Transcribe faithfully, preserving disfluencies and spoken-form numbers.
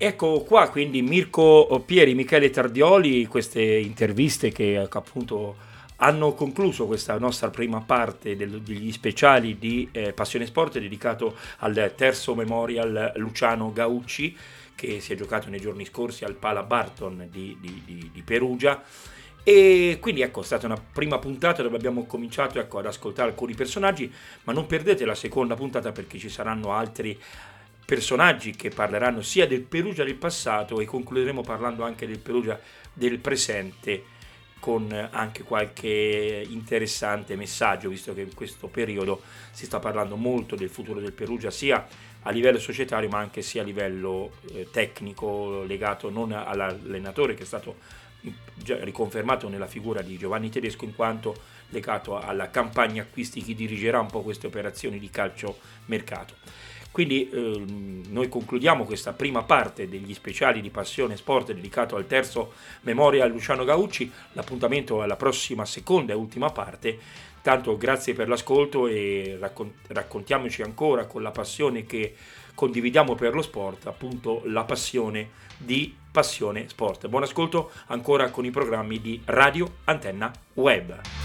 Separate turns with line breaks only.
Ecco qua quindi Mirko Pieri, Michele Tardioli, queste interviste che appunto hanno concluso questa nostra prima parte del- degli speciali di eh, Passione Sport dedicato al terzo Memorial Luciano Gaucci che si è giocato nei giorni scorsi al Pala Barton di, di- di- di Perugia. E quindi ecco, è stata una prima puntata dove abbiamo cominciato ecco, ad ascoltare alcuni personaggi, ma non perdete la seconda puntata perché ci saranno altri personaggi che parleranno sia del Perugia del passato e concluderemo parlando anche del Perugia del presente con anche qualche interessante messaggio, visto che in questo periodo si sta parlando molto del futuro del Perugia sia a livello societario ma anche sia a livello eh, tecnico legato non all'allenatore che è stato già riconfermato nella figura di Giovanni Tedesco in quanto legato alla campagna acquisti, chi dirigerà un po' queste operazioni di calcio mercato. Quindi ehm, noi concludiamo questa prima parte degli speciali di Passione Sport dedicato al terzo Memorial Luciano Gaucci, l'appuntamento è alla prossima seconda e ultima parte. Tanto grazie per l'ascolto e raccont- raccontiamoci ancora con la passione che condividiamo per lo sport, appunto la passione di Passione Sport. Buon ascolto ancora con i programmi di Radio Antenna Web.